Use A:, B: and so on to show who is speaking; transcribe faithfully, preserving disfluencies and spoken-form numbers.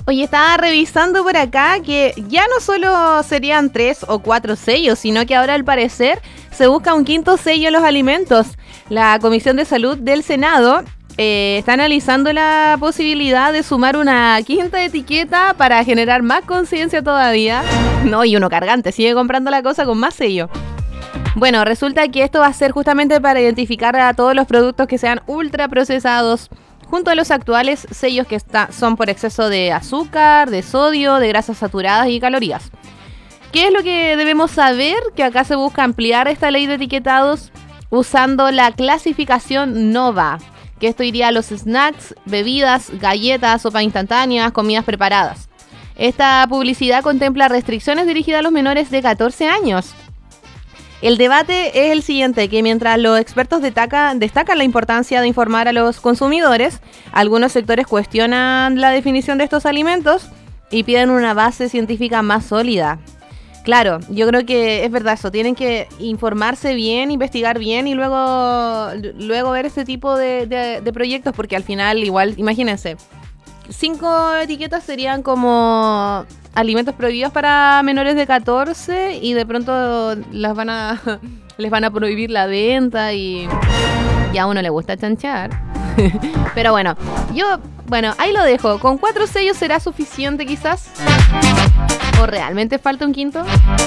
A: Oye, estaba revisando por acá que ya no solo serían tres o cuatro sellos, sino que ahora al parecer se busca un quinto sello en los alimentos. La Comisión de Salud del Senado eh, está analizando la posibilidad de sumar una quinta etiqueta para generar más conciencia todavía. No, y uno cargante, sigue comprando la cosa con más sello. Bueno, resulta que esto va a ser justamente para identificar a todos los productos que sean ultra procesados, junto a los actuales sellos que está, son por exceso de azúcar, de sodio, de grasas saturadas y calorías. ¿Qué es lo que debemos saber? Que acá se busca ampliar esta ley de etiquetados usando la clasificación NOVA, que esto iría a los snacks, bebidas, galletas, sopa instantáneas, comidas preparadas. Esta publicidad contempla restricciones dirigidas a los menores de catorce años. El debate es el siguiente, que mientras los expertos destacan, destacan la importancia de informar a los consumidores, algunos sectores cuestionan la definición de estos alimentos y piden una base científica más sólida. Claro, yo creo que es verdad eso, tienen que informarse bien, investigar bien y luego, luego ver este tipo de, de, de proyectos, porque al final igual, imagínense, cinco etiquetas serían como alimentos prohibidos para menores de catorce y de pronto las van a les van a prohibir la venta y, y a uno le gusta chanchar. Pero bueno, yo, bueno, ahí lo dejo. ¿Con cuatro sellos será suficiente quizás? ¿O realmente falta un quinto?